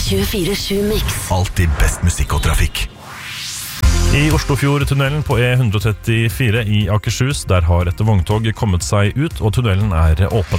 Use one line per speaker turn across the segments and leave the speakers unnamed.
24/7 Mix.
Alltid best musikk og trafikk.
I Oslofjordtunnelen på E134 i Akershus, der har et vogntog kommet seg ut, og tunnelen er åpen.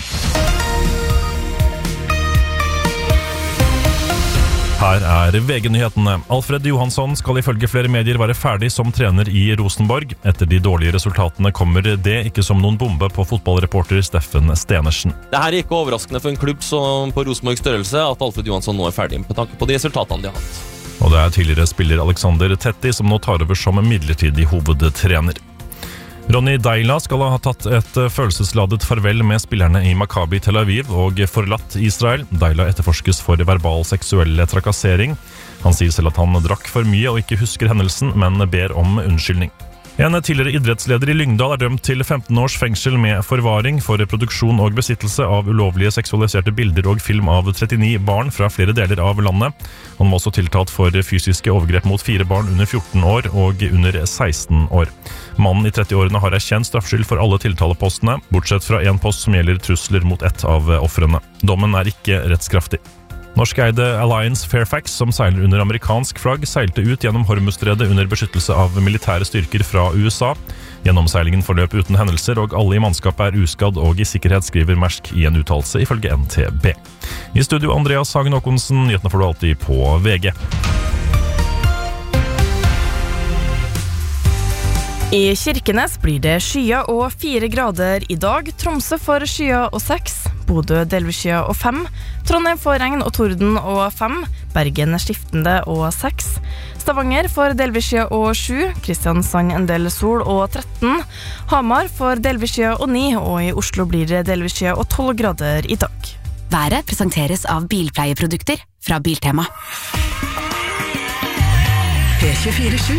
Her er VG-nyhetene. Alfred Johansson skal ifølge flere medier være ferdig som trener i Rosenborg. Etter de dårlige resultatene kommer det ikke som noen bombe på fotballreporter Steffen Stenersen.
Det her er ikke overraskende for en klubb som på Rosenborgs størrelse at Alfred Johansson nå er ferdig med tanke på de resultatene de har hatt.
Og det er tidligere spiller Alexander Tetti som nå tar over som midlertidig hovedtrener. Ronny Deila skal ha tatt et følelsesladet farvel med spillerne i Maccabi Tel Aviv og forlatt Israel. Deila etterforskes for verbal seksuell trakassering. Han sier selv at han drakk for mye og ikke husker hendelsen, men ber om unnskyldning. En tidligere idrettsleder i Lyngdal er dømt til 15 års fengsel med forvaring for produksjon og besittelse av ulovlige seksualiserte bilder og film av 39 barn fra flere deler av landet. Han var også tiltalt for fysiske overgrep mot 4 barn under 14 år og under 16 år. Mannen i 30-årene har erkjent straffskyld for alle tiltalepostene, bortsett fra en post som gjelder trusler mot ett av ofrene. Dommen er ikke rettskraftig. Norskeide Alliance Fairfax, som seiler under amerikansk flagg, seilte ut gjennom Hormuzstredet under beskyttelse av militære styrker fra USA. Gjennomseilingen forløp uten hendelser, og alle i mannskapet er uskadd og i sikkerhet, skriver Maersk i en uttalelse ifølge NTB. I studio Andreas Hagen Håkonsen, nyhetene får du alltid på VG.
I Kirkenes blir det skyer og 4 grader i dag. Tromsø får skyer og 6. Bodø delvis skyer og 5. Trondheim får regn og torden og 5. Bergen stiftende og 6. Stavanger får delvis skyer og 7. Kristiansand en del sol og 13. Hamar får delvis skyer og 9. Og i Oslo blir det delvis skyer og 12 grader i dag.
Været presenteres av bilpleieprodukter fra Biltema. P24/7